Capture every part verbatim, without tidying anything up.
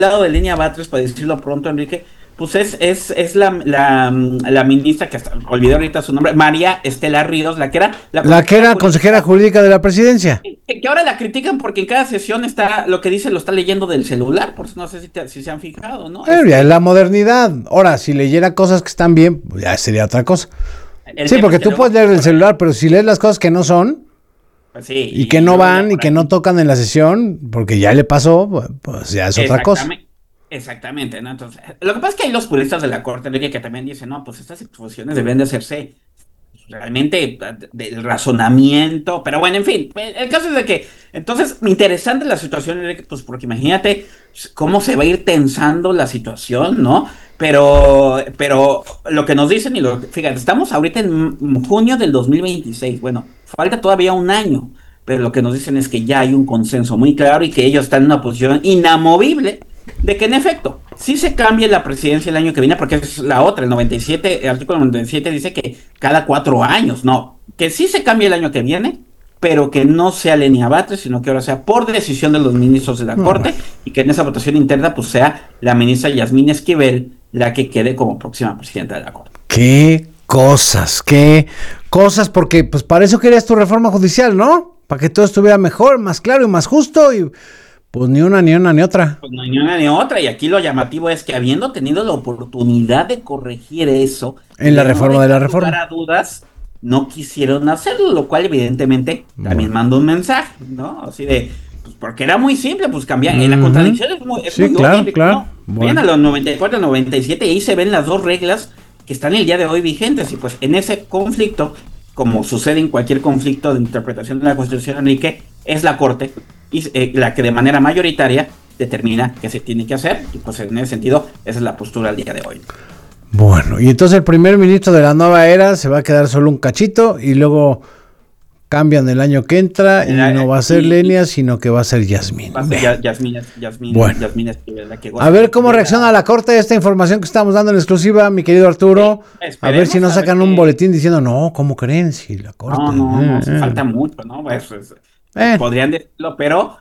lado de Lenia Batres, para decirlo pronto, Enrique, pues es, es, es la, la, la ministra, que hasta olvidé ahorita su nombre, María Estela Ríos, la que era... La, la que era consejera jurídica de la presidencia. Que, que ahora la critican porque en cada sesión está, lo que dice lo está leyendo del celular, por eso no sé si, te, si se han fijado, ¿no? Pero ya es la modernidad. Ahora, si leyera cosas que están bien, pues ya sería otra cosa. Sí, porque tú puedes leer el celular, pero si lees las cosas que no son, sí, y, y que no van y que no tocan en la sesión, porque ya le pasó, pues ya es otra cosa. Exactamente, ¿no? Entonces, lo que pasa es que hay los puristas de la Corte, Enrique, que también dicen, no, pues estas exposiciones deben de hacerse realmente del razonamiento, pero bueno, en fin, el caso es de que, entonces, interesante la situación, Enrique, pues porque imagínate cómo se va a ir tensando la situación, ¿no? Pero, pero lo que nos dicen, y lo, fíjate, estamos ahorita en junio del dos mil veintiséis, bueno, falta todavía un año, pero lo que nos dicen es que ya hay un consenso muy claro y que ellos están en una posición inamovible de que en efecto, sí se cambie la presidencia el año que viene, porque es la otra, el noventa y siete, el artículo noventa y siete dice que cada cuatro años, no, que sí se cambie el año que viene, pero que no sea Lenia Batres, sino que ahora sea por decisión de los ministros de la no, Corte, bueno. Y que en esa votación interna pues sea la ministra Yasmín Esquivel la que quede como próxima presidenta de la Corte. Qué cosas, qué cosas, porque pues para eso querías tu reforma judicial, ¿no? Para que todo estuviera mejor, más claro y más justo, y pues ni una, ni una, ni otra. Pues ni una, ni otra. Y aquí lo llamativo es que habiendo tenido la oportunidad de corregir eso... En la reforma no de la reforma. Para dudas, no quisieron hacerlo, lo cual evidentemente bueno. también mandó un mensaje, ¿no? Así de... Pues porque era muy simple, pues cambiar. Uh-huh. La contradicción es muy... Es sí, muy claro, lógica, claro. ¿no? Bueno. Vayan a los noventa y cuatro, noventa y siete y ahí se ven las dos reglas que están el día de hoy vigentes. Y pues en ese conflicto, como sucede en cualquier conflicto de interpretación de la Constitución, Enrique, es la Corte y eh, la que de manera mayoritaria determina qué se tiene que hacer, y pues en ese sentido esa es la postura al día de hoy. Bueno, y entonces el primer ministro de la nueva era se va a quedar solo un cachito y luego cambian el año que entra y no va a ser y, Lenia, sino que va a ser Yasmín. Va a ser Yasmín, Yasmín, bueno. Yasmín es la que a ver cómo reacciona la Corte a esta información que estamos dando en exclusiva, mi querido Arturo. Sí, a ver si no sacan un que... boletín diciendo, no, ¿cómo creen? Si la Corte... No, no, no, eh, falta mucho, ¿no? Pues, pues, eh. Podrían decirlo, pero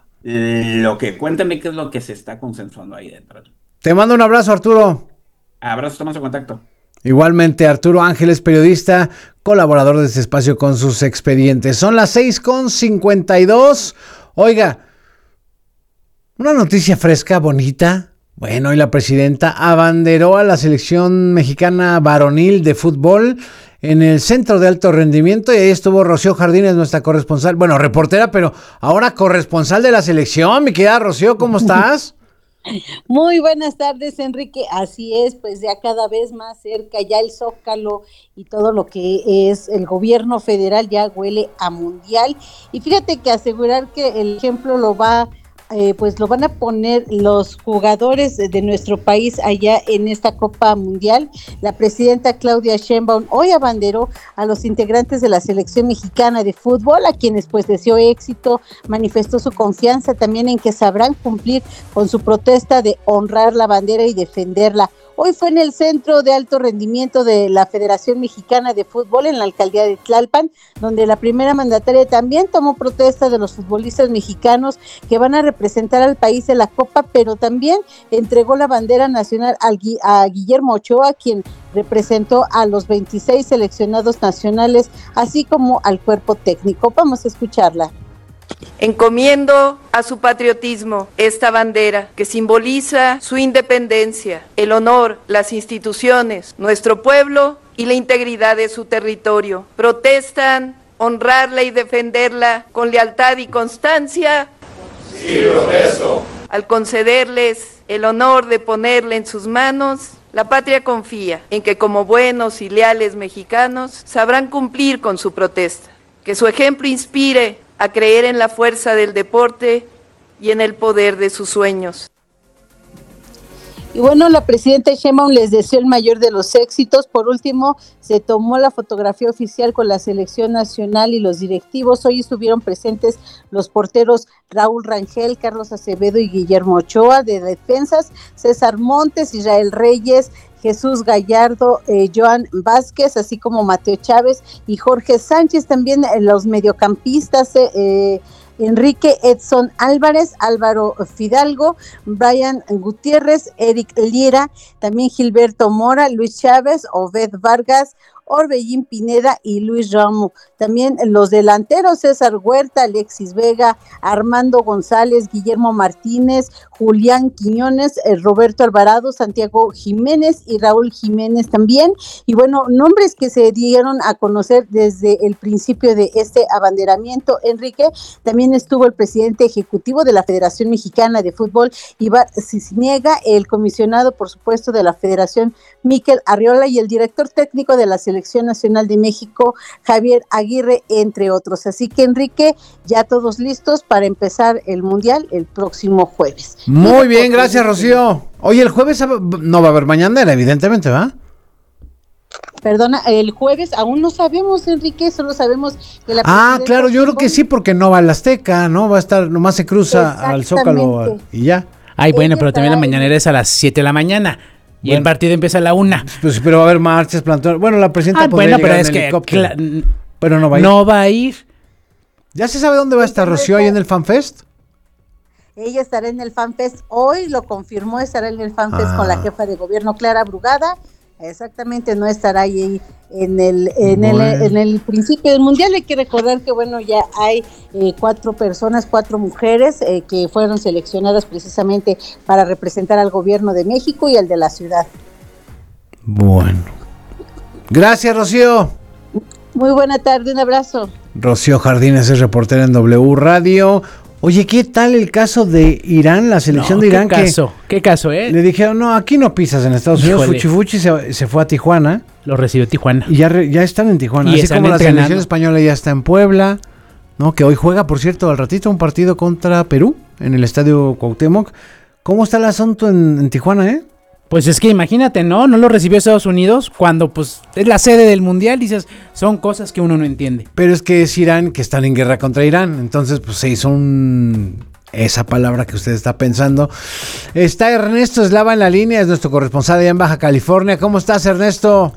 lo que, cuéntame qué es lo que se está consensuando ahí dentro. Te mando un abrazo, Arturo. Abrazo, estamos en contacto. Igualmente, Arturo Ángeles, periodista, colaborador de este espacio con sus expedientes. Son las seis con cincuenta y dos. Oiga, una noticia fresca, bonita. Bueno, hoy la presidenta abanderó a la selección mexicana varonil de fútbol en el Centro de Alto Rendimiento, y ahí estuvo Rocío Jardines, nuestra corresponsal, bueno, reportera, pero ahora corresponsal de la selección. Mi querida Rocío, ¿cómo estás? Muy buenas tardes, Enrique. Así es, pues ya cada vez más cerca, ya el Zócalo y todo lo que es el gobierno federal ya huele a mundial. Y fíjate que asegurar que el ejemplo lo va Eh, pues lo van a poner los jugadores de, de nuestro país allá en esta Copa Mundial. La presidenta Claudia Sheinbaum hoy abanderó a los integrantes de la selección mexicana de fútbol, a quienes pues deseó éxito, manifestó su confianza también en que sabrán cumplir con su protesta de honrar la bandera y defenderla. Hoy fue en el Centro de Alto Rendimiento de la Federación Mexicana de Fútbol en la alcaldía de Tlalpan, donde la primera mandataria también tomó protesta de los futbolistas mexicanos que van a representar al país en la Copa, pero también entregó la bandera nacional a Guillermo Ochoa, quien representó a los veintiséis seleccionados nacionales, así como al cuerpo técnico. Vamos a escucharla. Encomiendo a su patriotismo esta bandera que simboliza su independencia, el honor, las instituciones, nuestro pueblo y la integridad de su territorio. Protestan honrarla y defenderla con lealtad y constancia. Sí, protesto. Al concederles el honor de ponerla en sus manos, la patria confía en que como buenos y leales mexicanos sabrán cumplir con su protesta. Que su ejemplo inspire a creer en la fuerza del deporte y en el poder de sus sueños. Y bueno, la presidenta Sheinbaum les deseó el mayor de los éxitos. Por último, se tomó la fotografía oficial con la selección nacional y los directivos. Hoy estuvieron presentes los porteros Raúl Rangel, Carlos Acevedo y Guillermo Ochoa, de defensas César Montes, Israel Reyes, Jesús Gallardo, eh, Joan Vázquez, así como Mateo Chávez y Jorge Sánchez. También eh, los mediocampistas, eh, Enrique Edson Álvarez, Álvaro Fidalgo, Brian Gutiérrez, Eric Liera, también Gilberto Mora, Luis Chávez, Obed Vargas, Orbellín Pineda y Luis Ramo. También los delanteros, César Huerta, Alexis Vega, Armando González, Guillermo Martínez, Julián Quiñones, eh, Roberto Alvarado, Santiago Jiménez y Raúl Jiménez también. Y bueno, nombres que se dieron a conocer desde el principio de este abanderamiento, Enrique. También estuvo el presidente ejecutivo de la Federación Mexicana de Fútbol, Iván Cisniega, el comisionado, por supuesto, de la Federación, Miquel Arriola, y el director técnico de la Selección Nacional de México, Javier Aguirre, entre otros. Así que, Enrique, ya todos listos para empezar el Mundial el próximo jueves. Muy bien, gracias, Rocío. Oye, el jueves no va a haber mañanera, evidentemente, ¿va? Perdona, el jueves aún no sabemos, Enrique, solo sabemos que la Ah, claro, yo creo que sí, porque no va al Azteca, ¿no? Va a estar, nomás se cruza al Zócalo y ya. Ay, bueno, pero también la mañanera es a las siete de la mañana. Y bueno, el partido empieza a la una. Pues, pero va a haber marchas, plantón. Bueno, la presidenta ah, podría bueno, pero llegar es en helicóptero, que pero no va a ir. No va a ir. ¿Ya se sabe dónde va a estar Rocío ahí en el FanFest? Ella estará en el FanFest hoy, lo confirmó, estará en el FanFest ah. con la jefa de gobierno, Clara Brugada. Exactamente, no estará ahí en el en bueno. el en el principio del mundial. Hay que recordar que bueno, ya hay eh, cuatro personas, cuatro mujeres eh, que fueron seleccionadas precisamente para representar al gobierno de México y al de la ciudad. Bueno, gracias, Rocío. Muy buena tarde, un abrazo. Rocío Jardines es reportera en W Radio. Oye, ¿qué tal el caso de Irán, la selección no, de Irán? ¿Qué caso? Que ¿Qué caso, eh? Le dijeron, no, aquí no pisas en Estados Unidos. Híjole. Fuchi Fuchi se, se fue a Tijuana. Lo recibió Tijuana. Y ya, ya están en Tijuana. Y así como la selección española ya está en Puebla, ¿no? Que hoy juega, por cierto, al ratito un partido contra Perú en el Estadio Cuauhtémoc. ¿Cómo está el asunto en, en Tijuana, eh? Pues es que imagínate, ¿no? No lo recibió Estados Unidos cuando pues es la sede del mundial, dices, son cosas que uno no entiende. Pero es que es Irán, que están en guerra contra Irán, entonces pues se hizo un... esa palabra que usted está pensando. Está Ernesto Eslava en la línea, es nuestro corresponsal allá en Baja California. ¿Cómo estás, Ernesto?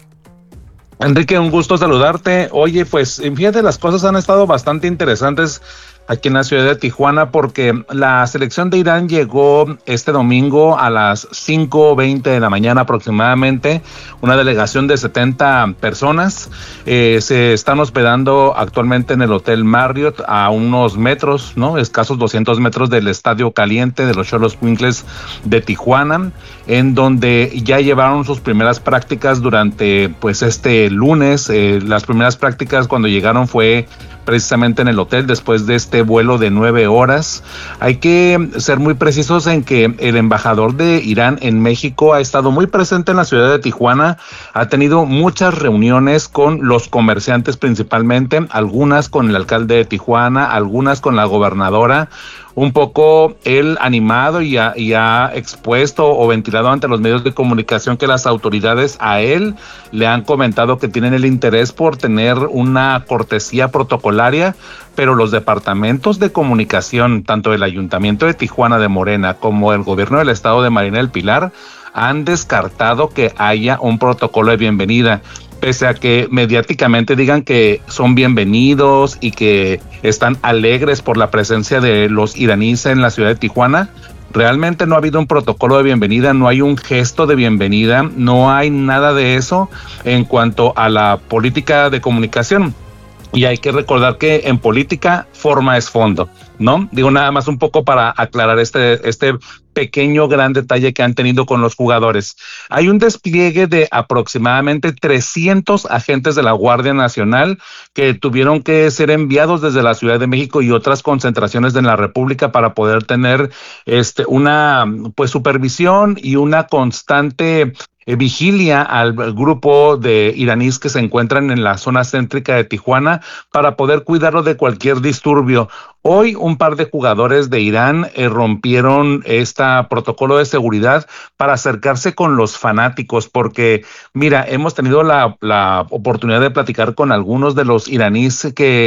Enrique, un gusto saludarte. Oye, pues fíjate, las cosas han estado bastante interesantes aquí en la ciudad de Tijuana, porque la selección de Irán llegó este domingo a las cinco veinte de la mañana aproximadamente, una delegación de setenta personas, eh, se están hospedando actualmente en el Hotel Marriott a unos metros, ¿no? Escasos doscientos metros del Estadio Caliente de los Xoloscuincles de Tijuana, en donde ya llevaron sus primeras prácticas durante pues este lunes. Eh, las primeras prácticas cuando llegaron fue precisamente en el hotel después de este vuelo de nueve horas. Hay que ser muy precisos en que el embajador de Irán en México ha estado muy presente en la ciudad de Tijuana, ha tenido muchas reuniones con los comerciantes principalmente, algunas con el alcalde de Tijuana, algunas con la gobernadora. Un poco él animado y ha, y ha expuesto o ventilado ante los medios de comunicación que las autoridades a él le han comentado que tienen el interés por tener una cortesía protocolaria, pero los departamentos de comunicación, tanto el Ayuntamiento de Tijuana de Morena como el gobierno del estado de Marina del Pilar, han descartado que haya un protocolo de bienvenida. Pese a que mediáticamente digan que son bienvenidos y que están alegres por la presencia de los iraníes en la ciudad de Tijuana, realmente no ha habido un protocolo de bienvenida, no hay un gesto de bienvenida, no hay nada de eso en cuanto a la política de comunicación. Y hay que recordar que en política forma es fondo, ¿no? Digo nada más un poco para aclarar este, este pequeño gran detalle que han tenido con los jugadores. Hay un despliegue de aproximadamente trescientos agentes de la Guardia Nacional que tuvieron que ser enviados desde la Ciudad de México y otras concentraciones de la República para poder tener este una pues supervisión y una constante Eh, vigilia al grupo de iraníes que se encuentran en la zona céntrica de Tijuana para poder cuidarlo de cualquier disturbio. Hoy un par de jugadores de Irán eh, rompieron este protocolo de seguridad para acercarse con los fanáticos, porque mira, hemos tenido la, la oportunidad de platicar con algunos de los iraníes que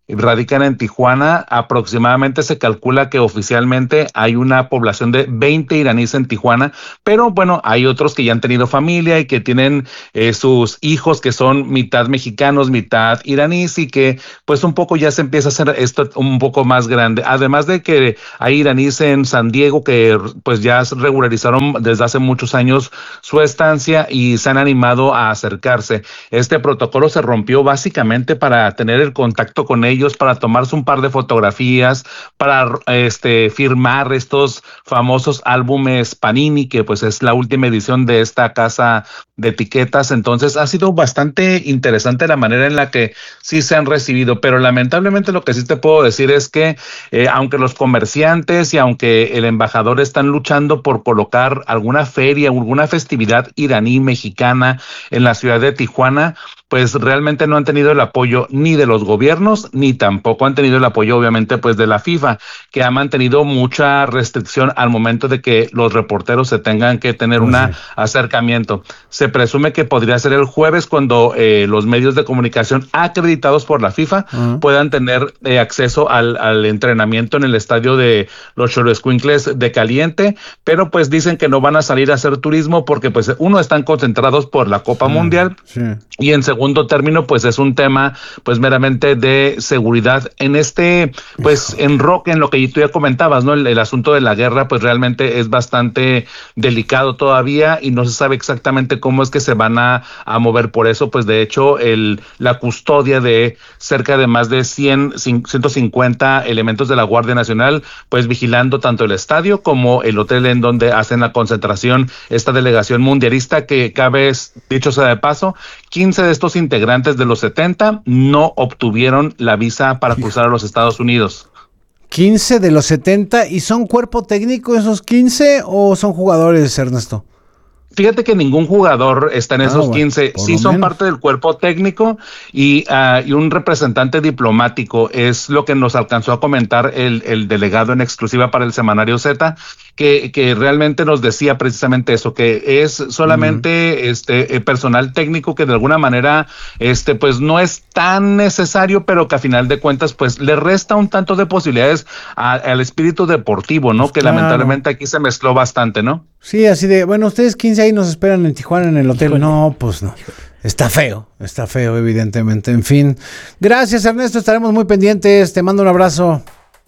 radican en Tijuana. Aproximadamente se calcula que oficialmente hay una población de veinte iraníes en Tijuana, pero bueno, hay otros que ya han tenido familia y que tienen eh, sus hijos que son mitad mexicanos, mitad iraníes, y que pues un poco ya se empieza a hacer esto un poco más grande. Además de que hay iraníes en San Diego que pues ya regularizaron desde hace muchos años su estancia y se han animado a acercarse. Este protocolo se rompió básicamente para tener el contacto con ellos, para tomarse un par de fotografías, para este firmar estos famosos álbumes Panini, que pues es la última edición de esta casa de etiquetas. Entonces ha sido bastante interesante la manera en la que sí se han recibido, pero lamentablemente lo que sí te puedo decir es que eh, aunque los comerciantes y aunque el embajador están luchando por colocar alguna feria, alguna festividad iraní mexicana en la ciudad de Tijuana, pues realmente no han tenido el apoyo ni de los gobiernos, ni tampoco han tenido el apoyo, obviamente, pues de la FIFA, que ha mantenido mucha restricción al momento de que los reporteros se tengan que tener un sí. acercamiento. Se presume que podría ser el jueves cuando eh, los medios de comunicación acreditados por la FIFA uh-huh. puedan tener eh, acceso al, al entrenamiento en el estadio de los Xoloescuincles de Caliente, pero pues dicen que no van a salir a hacer turismo porque pues uno, están concentrados por la Copa sí, Mundial sí. y en segundo segundo término, pues es un tema pues meramente de seguridad en este pues enroque en lo que tú ya comentabas, ¿no? El, el asunto de la guerra pues realmente es bastante delicado todavía y no se sabe exactamente cómo es que se van a, a mover. Por eso pues de hecho el la custodia de cerca de más de cien, ciento cincuenta elementos de la Guardia Nacional pues vigilando tanto el estadio como el hotel en donde hacen la concentración esta delegación mundialista, que cabe dicho sea de paso, quince de estos integrantes de los setenta no obtuvieron la visa para cruzar a los Estados Unidos. quince de los setenta, ¿y son cuerpo técnico esos quince o son jugadores, Ernesto? Fíjate que ningún jugador está en esos ah, bueno, quince, sí son menos parte del cuerpo técnico y, uh, y un representante diplomático, es lo que nos alcanzó a comentar el, el delegado en exclusiva para el Semanario Z, que, que realmente nos decía precisamente eso, que es solamente uh-huh. este personal técnico que de alguna manera este pues no es tan necesario, pero que a final de cuentas pues le resta un tanto de posibilidades a, al espíritu deportivo, ¿no? Pues que claro. lamentablemente aquí se mezcló bastante, ¿no? Sí, así de, bueno, ustedes quince ahí nos esperan en Tijuana en el hotel. Híjole. No, pues no. Está feo, está feo, evidentemente. En fin. Gracias, Ernesto. Estaremos muy pendientes. Te mando un abrazo.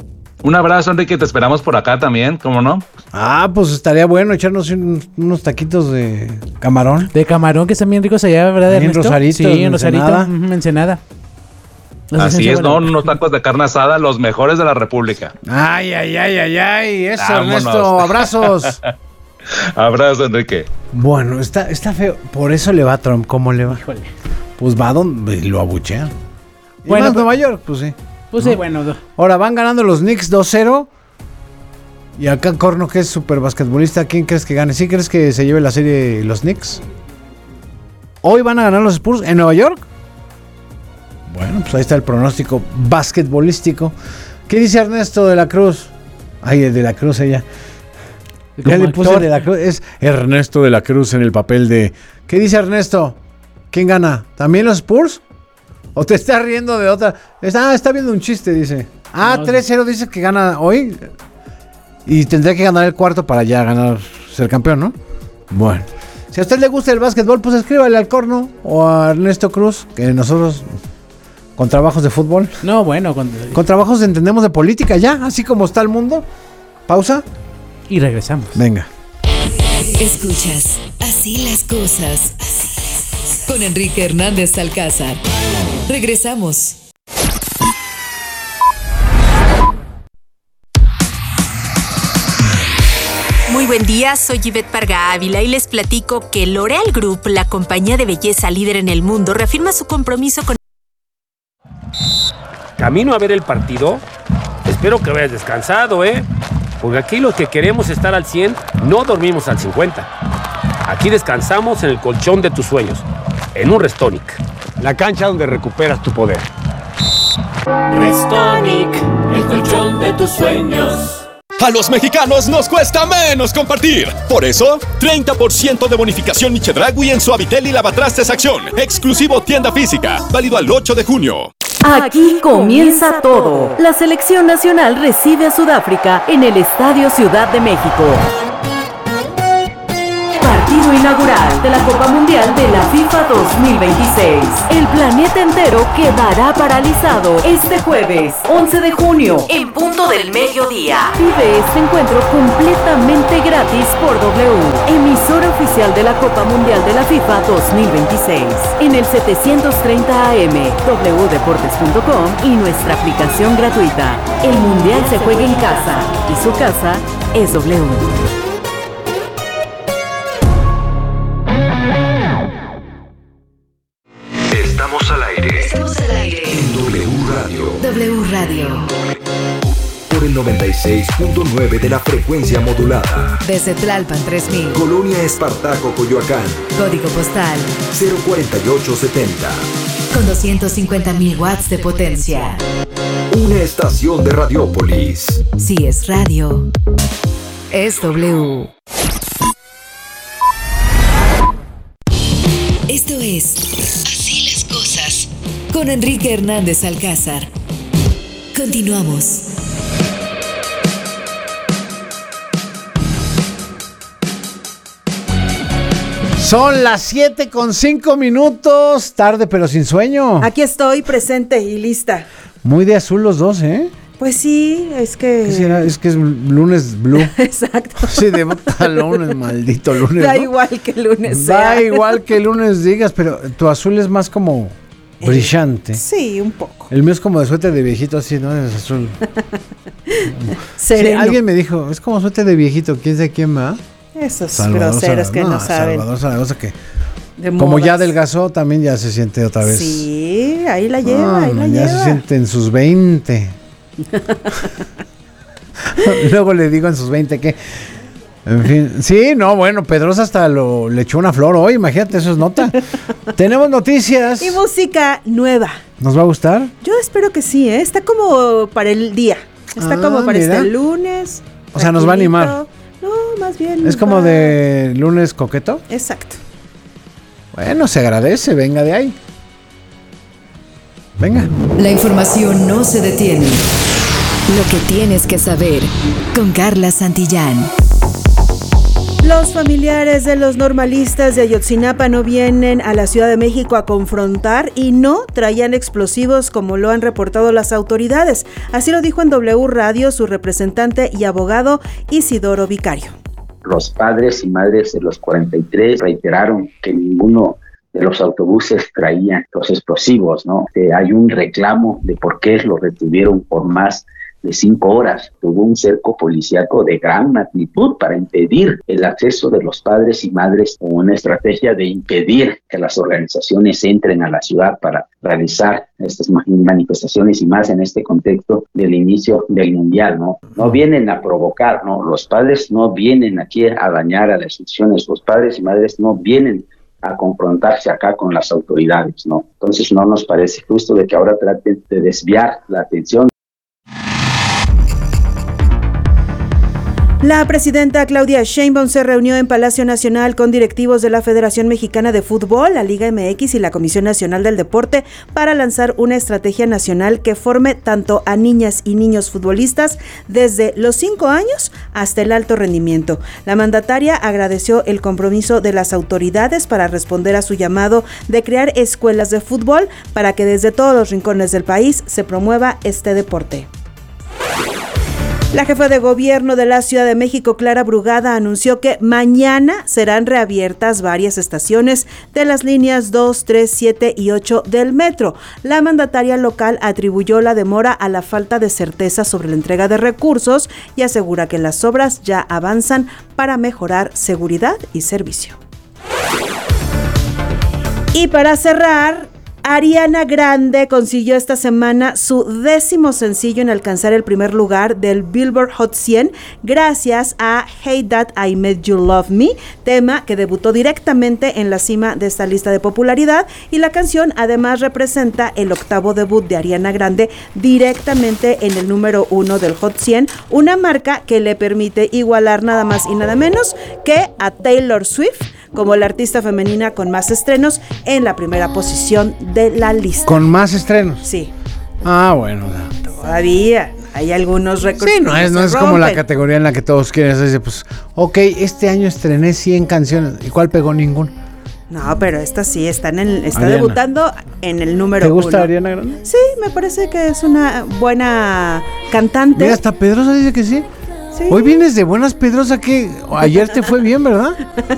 Un abrazo, Enrique. Te esperamos por acá también, ¿cómo no? Ah, pues estaría bueno echarnos un, unos taquitos de camarón. De camarón, que están bien ricos allá, ¿verdad, Ernesto? En Rosarito. Sí, en Rosarito. Ensenada. Uh-huh, Ensenada. Así es, no, unos tacos de carne asada, los mejores de la República. Ay, ay, ay, ay, ay. Eso, vámonos. Ernesto. Abrazos. Abrazo, Enrique. Bueno, está, está feo. Por eso le va a Trump. ¿Cómo le va? Híjole. Pues va donde lo abuchean. Bueno, más Nueva York, pues sí. Pues ¿no? sí, bueno. Ahora van ganando los Knicks dos cero. Y acá Corno, que es súper basquetbolista, ¿quién crees que gane? ¿Sí crees que se lleve la serie los Knicks? ¿Hoy van a ganar los Spurs en Nueva York? Bueno, pues ahí está el pronóstico basquetbolístico. ¿Qué dice Ernesto de la Cruz? Ay, de la Cruz ella. Ya le puse de la Cruz. Es Ernesto de la Cruz en el papel de... ¿Qué dice Ernesto? ¿Quién gana? ¿También los Spurs? ¿O te estás riendo de otra? Ah, está viendo un chiste, dice. Ah, no, tres cero dice que gana hoy. Y tendría que ganar el cuarto para ya ganar, ser campeón, ¿no? Bueno. Si a usted le gusta el básquetbol, pues escríbale al Corno o a Ernesto Cruz, que nosotros... ¿Con trabajos de fútbol? No, bueno. Con, con trabajos entendemos de política ya, así como está el mundo. Pausa. Y regresamos. Venga. Escuchas Así las cosas. Así las cosas. Con Enrique Hernández Alcázar. Regresamos. Muy buen día, soy Yvette Parga Ávila y les platico que L'Oréal Group, la compañía de belleza líder en el mundo, reafirma su compromiso con... Camino a ver el partido. Espero que vayas descansado, ¿eh? Porque aquí los que queremos estar al cien no dormimos al cincuenta. Aquí descansamos en el colchón de tus sueños, en un Restonic. La cancha donde recuperas tu poder. Restonic, el colchón de tus sueños. A los mexicanos nos cuesta menos compartir. Por eso, treinta por ciento de bonificación Chedraui en Suavitel y Lavatrastes Acción. Exclusivo tienda física. Válido al ocho de junio. Aquí comienza todo. La selección nacional recibe a Sudáfrica en el Estadio Ciudad de México. Partido inaugural de la Copa Mundial de la FIFA dos mil veintiséis. El planeta entero quedará paralizado este jueves, once de junio, en punto del mediodía. Vive este encuentro completamente gratis por W, emisora oficial de la Copa Mundial de la FIFA dos mil veintiséis, en el setecientos treinta A M, w deportes punto com y nuestra aplicación gratuita. El Mundial se juega en casa y su casa es W. Estamos al aire. Estamos al aire. En W Radio. W Radio. Por el noventa y seis punto nueve de la frecuencia modulada. Desde Tlalpan tres mil. Colonia Espartaco, Coyoacán. Código postal cero cuarenta y ocho setenta. Con doscientos cincuenta mil watts de potencia. Una estación de Radiópolis. Si es radio, es W. Esto es Así las cosas con Enrique Hernández Alcázar. Continuamos. Son las siete con cinco minutos, tarde pero sin sueño. Aquí estoy presente y lista. Muy de azul los dos, ¿eh? Pues sí, es que... ¿Qué será? Es que es lunes blue. Exacto. Sí, de lunes, maldito lunes. Da ¿no? igual que lunes Da sea. igual que lunes digas, pero tu azul es más como brillante. Eh, sí, un poco. El mío es como de suéter de viejito, así, ¿no? Es azul. Sereno. Sí, alguien me dijo, es como suéter de viejito, ¿quién sabe quién va? Esos Salvador groseros Zara- que no, no saben. Salvador Zaragoza que De como ya modas. adelgazó, también ya se siente otra vez. Sí, ahí la lleva, Ah, ahí la ya lleva. se siente en sus veinte. Luego le digo en sus veinte que... En fin, sí, no, bueno, Pedrosa hasta lo, le echó una flor hoy, imagínate, eso es nota. Tenemos noticias. Y música nueva. ¿Nos va a gustar? Yo espero que sí, ¿eh? Está como para el día. Está Ah, como para mira. este lunes. O sea, nos va a animar. tranquilito. No, más bien. Es nos como va- de lunes coqueto. Exacto. Bueno, se agradece, venga de ahí. Venga. La información no se detiene. Lo que tienes que saber con Carla Santillán. Los familiares de los normalistas de Ayotzinapa no vienen a la Ciudad de México a confrontar y no traían explosivos como lo han reportado las autoridades. Así lo dijo en W Radio su representante y abogado Isidoro Vicario. Los padres y madres de los cuarenta y tres reiteraron que ninguno de los autobuses traía los explosivos, ¿no? Que hay un reclamo de por qué los retuvieron por más de cinco horas. Tuvo un cerco policíaco de gran magnitud para impedir el acceso de los padres y madres, con una estrategia de impedir que las organizaciones entren a la ciudad para realizar estas manifestaciones y más en este contexto del inicio del mundial, ¿no? No vienen a provocar, ¿no? Los padres no vienen aquí a dañar a las instituciones, los padres y madres no vienen a confrontarse acá con las autoridades, ¿no? Entonces no nos parece justo de que ahora traten de desviar la atención. La presidenta Claudia Sheinbaum se reunió en Palacio Nacional con directivos de la Federación Mexicana de Fútbol, la Liga M X y la Comisión Nacional del Deporte para lanzar una estrategia nacional que forme tanto a niñas y niños futbolistas desde los cinco años hasta el alto rendimiento. La mandataria agradeció el compromiso de las autoridades para responder a su llamado de crear escuelas de fútbol para que desde todos los rincones del país se promueva este deporte. La jefa de gobierno de la Ciudad de México, Clara Brugada, anunció que mañana serán reabiertas varias estaciones de las líneas dos, tres, siete y ocho del metro. La mandataria local atribuyó la demora a la falta de certeza sobre la entrega de recursos y asegura que las obras ya avanzan para mejorar seguridad y servicio. Y para cerrar, Ariana Grande consiguió esta semana su décimo sencillo en alcanzar el primer lugar del Billboard Hot cien gracias a Hey That I Made You Love Me, tema que debutó directamente en la cima de esta lista de popularidad, y la canción además representa el octavo debut de Ariana Grande directamente en el número uno del Hot cien, una marca que le permite igualar nada más y nada menos que a Taylor Swift como la artista femenina con más estrenos en la primera posición de la lista. ¿Con más estrenos? Sí. Ah, bueno. Todavía hay algunos récords. Sí, no que es, no se es como la rompen. categoría en la que todos quieren. Dice, pues, ok, este año estrené cien canciones. ¿Y cuál pegó? Ninguna. No, pero esta sí está, en el, está Ariana. debutando en el número ¿Te gusta uno. Ariana Grande? Sí, me parece que es una buena cantante. Mira, hasta Pedrosa dice que sí. Sí. Hoy vienes de buenas, Pedrosa, que ayer te fue bien, ¿verdad?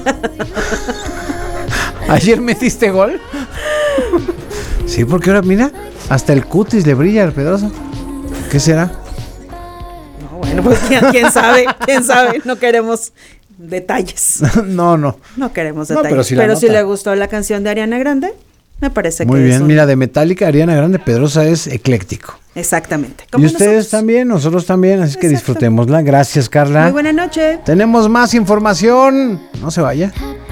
Ayer metiste gol. Sí, porque ahora, mira, hasta el cutis le brilla al Pedrosa. ¿Qué será? No, bueno, pues quién, quién sabe, quién sabe, no queremos detalles. No, no. No queremos No, detalles. pero sí la pero si nota. le gustó la canción de Ariana Grande, me parece Muy que bien, es un- mira, de Metallica, Ariana Grande, Pedrosa es ecléctico. Exactamente. Y como ustedes nosotros. también, nosotros también, así que disfrutémosla. Gracias, Carla. Muy buena noche. Tenemos más información. No se vaya.